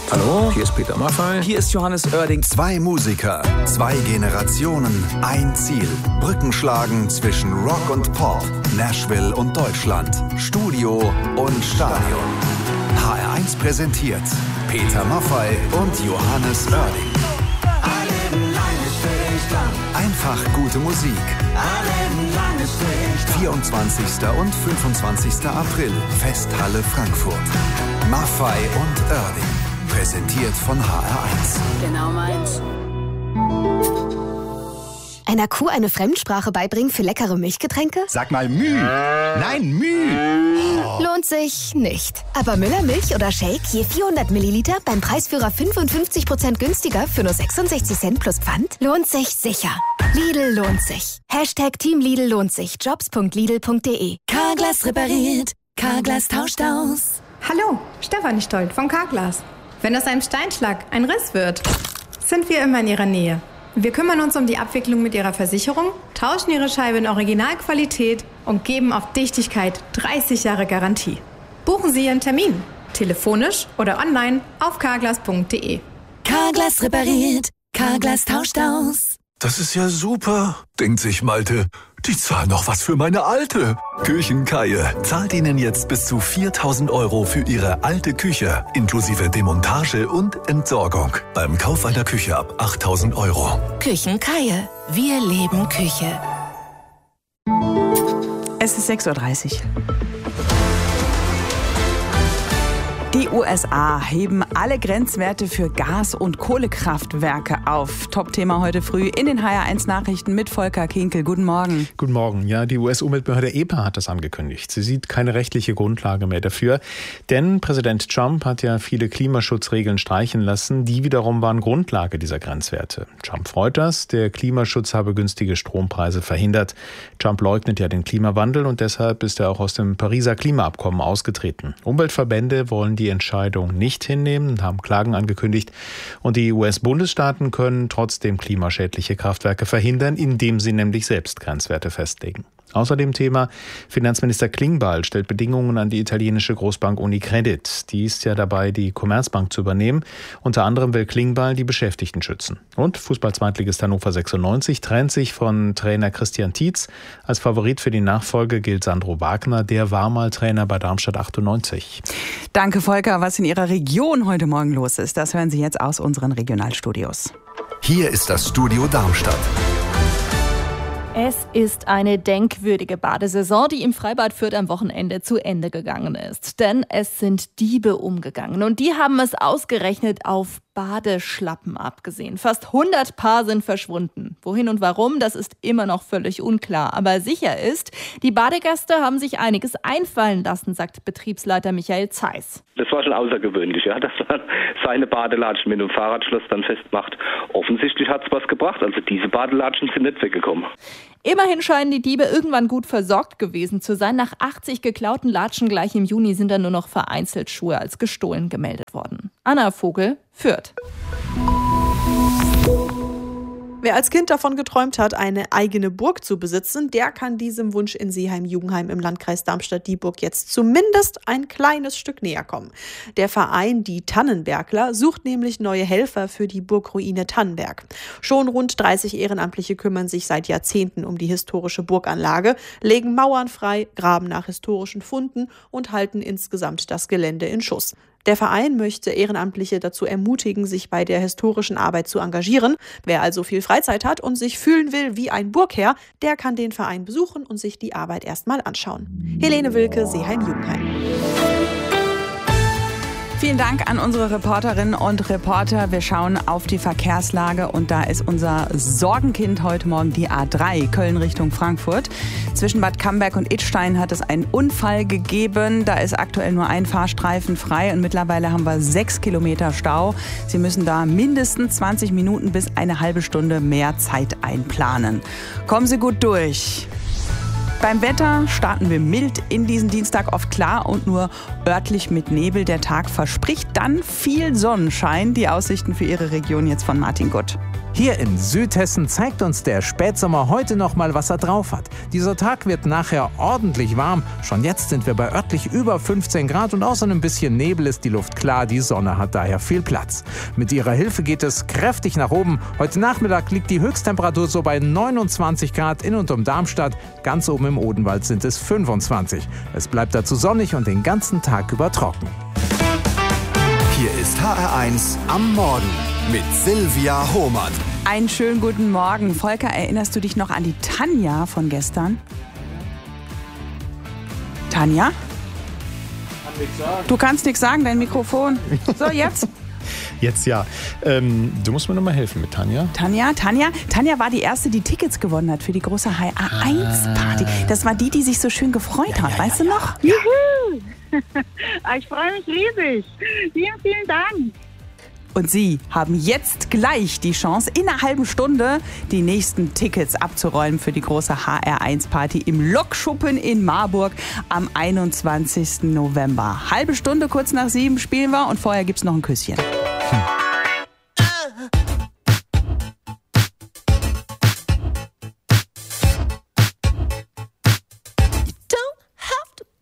Hallo, hier ist Peter Maffay. Hier ist Johannes Oerding. Zwei Musiker, zwei Generationen, ein Ziel. Brücken schlagen zwischen Rock und Pop, Nashville und Deutschland, Studio und Stadion. HR1 präsentiert Peter Maffay und Johannes Oerding. Einfach gute Musik. 24. und 25. April, Festhalle Frankfurt. Maffay und Oerding. Präsentiert von HR1. Genau meins. Einer Kuh eine Fremdsprache beibringen für leckere Milchgetränke? Sag mal Müh. Nein, Müh. Lohnt sich nicht. Aber Müller-Milch oder Shake je 400 Milliliter beim Preisführer 55% günstiger für nur 66 Cent plus Pfand? Lohnt sich sicher. Lidl lohnt sich. Hashtag Team Lidl lohnt sich. Jobs.lidl.de. Carglass repariert. Carglass tauscht aus. Hallo, Stefanie Stolt von Carglass. Wenn aus einem Steinschlag ein Riss wird, sind wir immer in Ihrer Nähe. Wir kümmern uns um die Abwicklung mit Ihrer Versicherung, tauschen Ihre Scheibe in Originalqualität und geben auf Dichtigkeit 30 Jahre Garantie. Buchen Sie Ihren Termin, telefonisch oder online auf carglass.de. Carglass repariert. Carglass tauscht aus. Das ist ja super, denkt sich Malte. Die zahlen noch was für meine Alte. Küchenkaie zahlt Ihnen jetzt bis zu 4.000 € für Ihre alte Küche, inklusive Demontage und Entsorgung. Beim Kauf einer Küche ab 8.000 €. Küchenkaie. Wir leben Küche. Es ist 6:30 Uhr. Die USA heben alle Grenzwerte für Gas- und Kohlekraftwerke auf. Top-Thema heute früh in den HR1-Nachrichten mit Volker Kinkel. Guten Morgen. Guten Morgen. Ja, die US-Umweltbehörde EPA hat das angekündigt. Sie sieht keine rechtliche Grundlage mehr dafür. Denn Präsident Trump hat ja viele Klimaschutzregeln streichen lassen. Die wiederum waren Grundlage dieser Grenzwerte. Trump freut das. Der Klimaschutz habe günstige Strompreise verhindert. Trump leugnet ja den Klimawandel und deshalb ist er auch aus dem Pariser Klimaabkommen ausgetreten. Umweltverbände wollen die Entscheidung nicht hinnehmen und haben Klagen angekündigt. Und die US-Bundesstaaten können trotzdem klimaschädliche Kraftwerke verhindern, indem sie nämlich selbst Grenzwerte festlegen. Außerdem Thema: Finanzminister Klingbeil stellt Bedingungen an die italienische Großbank Unicredit. Die ist ja dabei, die Commerzbank zu übernehmen. Unter anderem will Klingbeil die Beschäftigten schützen. Und Fußball-Zweitligist Hannover 96 trennt sich von Trainer Christian Tietz. Als Favorit für die Nachfolge gilt Sandro Wagner. Der war mal Trainer bei Darmstadt 98. Danke, Volker. Was in Ihrer Region heute Morgen los ist, das hören Sie jetzt aus unseren Regionalstudios. Hier ist das Studio Darmstadt. Es ist eine denkwürdige Badesaison, die im Freibad Fürth am Wochenende zu Ende gegangen ist. Denn es sind Diebe umgegangen und die haben es ausgerechnet auf Badeschlappen abgesehen. Fast 100 Paar sind verschwunden. Wohin und warum, das ist immer noch völlig unklar. Aber sicher ist, die Badegäste haben sich einiges einfallen lassen, sagt Betriebsleiter Michael Zeiss. Das war schon außergewöhnlich, ja, dass man seine Badelatschen mit einem Fahrradschloss dann festmacht. Offensichtlich hat es was gebracht. Also diese Badelatschen sind nicht weggekommen. Immerhin scheinen die Diebe irgendwann gut versorgt gewesen zu sein. Nach 80 geklauten Latschen gleich im Juni sind dann nur noch vereinzelt Schuhe als gestohlen gemeldet worden. Anna Vogel, Fürth. Wer als Kind davon geträumt hat, eine eigene Burg zu besitzen, der kann diesem Wunsch in Seeheim-Jugenheim im Landkreis Darmstadt-Dieburg jetzt zumindest ein kleines Stück näher kommen. Der Verein Die Tannenbergler sucht nämlich neue Helfer für die Burgruine Tannenberg. Schon rund 30 Ehrenamtliche kümmern sich seit Jahrzehnten um die historische Burganlage, legen Mauern frei, graben nach historischen Funden und halten insgesamt das Gelände in Schuss. Der Verein möchte Ehrenamtliche dazu ermutigen, sich bei der historischen Arbeit zu engagieren. Wer also viel Freizeit hat und sich fühlen will wie ein Burgherr, der kann den Verein besuchen und sich die Arbeit erstmal anschauen. Helene Wilke, Seeheim-Jugenheim. Vielen Dank an unsere Reporterinnen und Reporter. Wir schauen auf die Verkehrslage und da ist unser Sorgenkind heute Morgen die A3 Köln Richtung Frankfurt. Zwischen Bad Camberg und Idstein hat es einen Unfall gegeben. Da ist aktuell nur ein Fahrstreifen frei und mittlerweile haben wir 6 Kilometer Stau. Sie müssen da mindestens 20 Minuten bis eine halbe Stunde mehr Zeit einplanen. Kommen Sie gut durch. Beim Wetter starten wir mild in diesen Dienstag, oft klar und nur örtlich mit Nebel. Der Tag verspricht dann viel Sonnenschein. Die Aussichten für Ihre Region jetzt von Martin Gutt. Hier in Südhessen zeigt uns der Spätsommer heute noch mal, was er drauf hat. Dieser Tag wird nachher ordentlich warm. Schon jetzt sind wir bei örtlich über 15 Grad und außer ein bisschen Nebel ist die Luft klar. Die Sonne hat daher viel Platz. Mit ihrer Hilfe geht es kräftig nach oben. Heute Nachmittag liegt die Höchsttemperatur so bei 29 Grad in und um Darmstadt. Ganz oben im Odenwald sind es 25. Es bleibt dazu sonnig und den ganzen Tag über trocken. Hier ist HR1 am Morgen mit Silvia Hohmann. Einen schönen guten Morgen. Volker, erinnerst du dich noch an die Tanja von gestern? Tanja? Du kannst nichts sagen, dein Mikrofon. So, jetzt? Jetzt ja. Du musst mir noch mal helfen mit Tanja. Tanja war die Erste, die Tickets gewonnen hat für die große HR1-Party. Das war die sich so schön gefreut hat, weißt du noch? Juhu! Ich freue mich riesig. Vielen, vielen Dank. Und Sie haben jetzt gleich die Chance, in einer halben Stunde die nächsten Tickets abzuräumen für die große HR1-Party im Lokschuppen in Marburg am 21. November. Halbe Stunde, kurz nach 7 spielen wir und vorher gibt's noch ein Küsschen.